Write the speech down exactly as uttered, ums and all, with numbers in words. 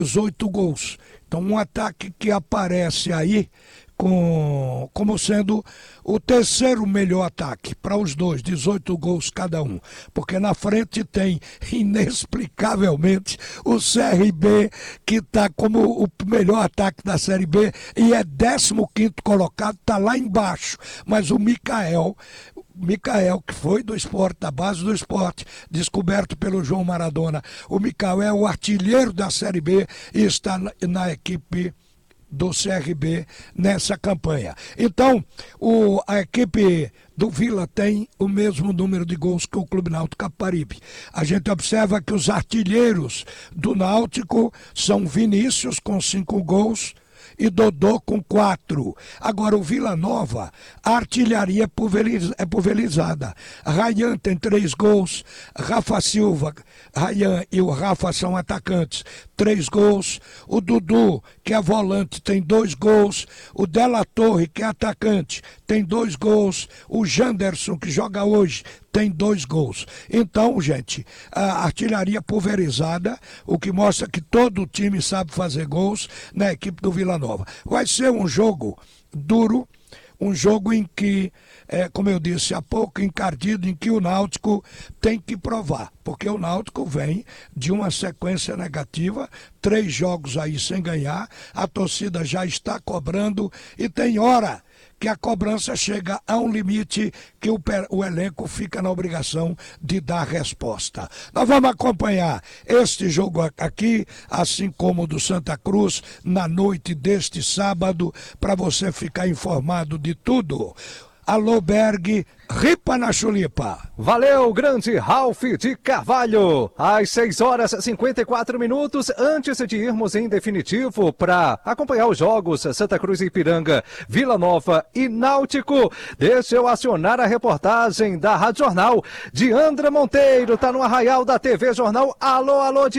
dezoito gols. Então, um ataque que aparece aí com, como sendo o terceiro melhor ataque para os dois, dezoito gols cada um. Porque na frente tem, inexplicavelmente, o C R B, que está como o melhor ataque da Série B e é décimo quinto colocado, está lá embaixo. Mas o Mikael, Mikael, que foi do Sport, da base do Sport, descoberto pelo João Maradona. O Mikael é o artilheiro da Série B e está na, na equipe do C R B nessa campanha. Então, o, a equipe do Vila tem o mesmo número de gols que o Clube Náutico Capibaribe. A gente observa que os artilheiros do Náutico são Vinícius com cinco gols e Dodô com quatro. Agora o Vila Nova, a artilharia é pulverizada. Ryan tem três gols, Rafa Silva, Ryan e o Rafa são atacantes, três gols. O Dudu, que é volante, tem dois gols. O Della Torre, que é atacante, tem dois gols. O Janderson, que joga hoje, tem dois gols. Então, gente, a artilharia pulverizada, o que mostra que todo o time sabe fazer gols na equipe do Vila Nova. Vai ser um jogo duro, um jogo em que, é, como eu disse há pouco, encardido, em que o Náutico tem que provar, porque o Náutico vem de uma sequência negativa, três jogos aí sem ganhar, a torcida já está cobrando e tem hora que a cobrança chega a um limite que o, o elenco fica na obrigação de dar resposta. Nós vamos acompanhar este jogo aqui, assim como o do Santa Cruz, na noite deste sábado, para você ficar informado de tudo. Alô, Berg, ripa na chulipa. Valeu, grande Ralf de Carvalho. Às seis horas e cinquenta e quatro minutos, antes de irmos em definitivo para acompanhar os jogos Santa Cruz e Ipiranga, Vila Nova e Náutico, deixa eu acionar a reportagem da Rádio Jornal. Diandra Monteiro tá no arraial da T V Jornal. Alô, alô,